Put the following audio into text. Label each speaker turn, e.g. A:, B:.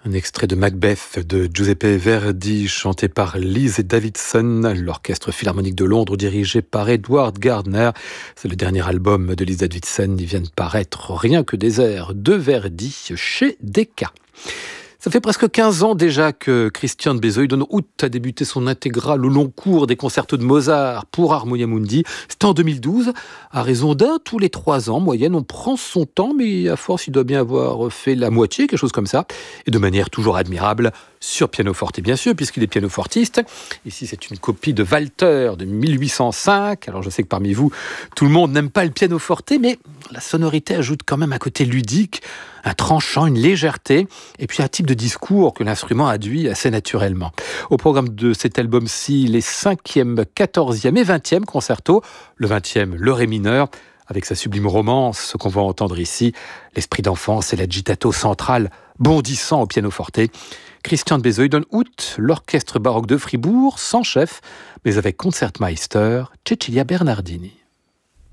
A: Un extrait de Macbeth de Giuseppe Verdi, chanté par Lise Davidson, l'Orchestre Philharmonique de Londres dirigé par Edward Gardner. C'est le dernier album de Lise Davidson. Il vient de paraître Rien que des airs de Verdi chez Decca. Ça fait presque 15 ans déjà que Christian Besoïden-Houdt a débuté son intégrale au long cours des concertos de Mozart pour Harmonia Mundi. C'était en 2012. À raison d'un tous les 3 ans, moyenne, on prend son temps, mais à force, il doit bien avoir fait la moitié, quelque chose comme ça. Et de manière toujours admirable, sur pianoforte, bien sûr, puisqu'il est pianofortiste. Ici, c'est une copie de Walter de 1805. Alors, je sais que parmi vous, tout le monde n'aime pas le pianoforte, mais la sonorité ajoute quand même un côté ludique, un tranchant, une légèreté, et puis un type de discours que l'instrument adduit assez naturellement. Au programme de cet album-ci, les 5e, 14e et 20e concertos, le 20e, le Ré mineur, avec sa sublime romance, ce qu'on va entendre ici, l'esprit d'enfance et l'agitato central bondissant au pianoforte. Christian Besoïden-Houdt, l'orchestre baroque de Fribourg, sans chef, mais avec concertmeister Cecilia Bernardini.